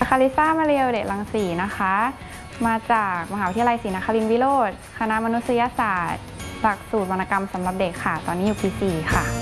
คาริซ่ามาเรียลเดชรังสีนะคะมาจากมหาวิทยาลัยศรีนครินทรวิโรธคณะมนุษยศาสตร์หลักสูตรวรรณกรรมสำหรับเด็กค่ะตอนนี้อยู่ปี 4 ค่ะ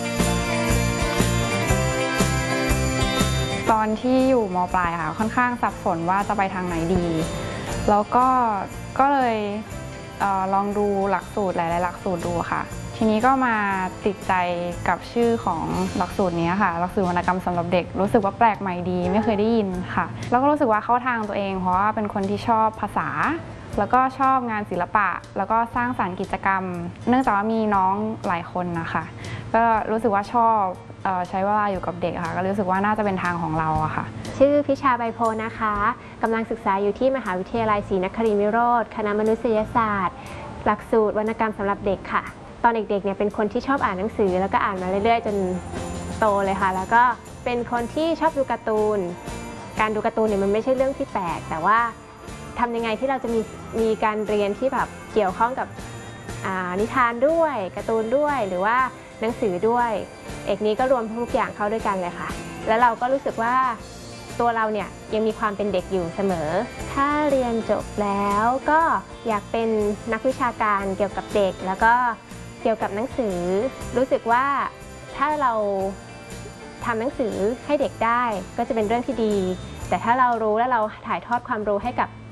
ตอนที่อยู่ม.ปลายค่ะค่อนข้างสับสนว่าจะไปทางไหนดีแล้วก็เลยลองดูหลักสูตรหลายๆหลักสูตรดูค่ะทีนี้ก็มาติดใจกับชื่อของหลักสูตรนี้ค่ะหลักสูตรวรรณกรรมสำหรับเด็กรู้สึกว่าแปลกใหม่ดีไม่เคยได้ยินค่ะแล้วก็รู้สึกว่าเข้าทางตัวเองเพราะว่าเป็นคนที่ชอบภาษาแล้วก็ชอบงานศิลปะแล้วก็สร้างสรรค์กิจกรรมเนื่องจากว่ามีน้องหลายคนนะคะก็รู้สึกว่าชอบใช้เวลาอยู่กับเด็กค่ะก็รู้สึกว่าน่าจะเป็นทางของเราอะค่ะชื่อพิชาใบโพนะคะกำลังศึกษาอยู่ที่มหาวิทยาลัยศรีนครินทรวิโรธคณะมนุษยศาสตร์หลักสูตรวรรณกรรมสำหรับเด็กค่ะตอนเด็กๆเนี่ยเป็นคนที่ชอบอ่านหนังสือแล้วก็อ่านมาเรื่อยๆจนโตเลยค่ะแล้วก็เป็นคนที่ชอบดูการ์ตูนการดูการ์ตูนเนี่ยมันไม่ใช่เรื่องที่แปลกแต่ว่าทำยังไงที่เราจะมีการเรียนที่แบบเกี่ยวข้องกับนิทานด้วยการ์ตูนด้วยหรือว่าหนังสือด้วยเอกนี้ก็รวมทุกอย่างเข้าด้วยกันเลยค่ะแล้วเราก็รู้สึกว่าตัวเราเนี่ยยังมีความเป็นเด็กอยู่เสมอถ้าเรียนจบแล้วก็อยากเป็นนักวิชาการเกี่ยวกับเด็กแล้วก็เกี่ยวกับหนังสือรู้สึกว่าถ้าเราทำหนังสือให้เด็กได้ก็จะเป็นเรื่องที่ดีแต่ถ้าเรารู้และเราถ่ายทอดความรู้ให้กับ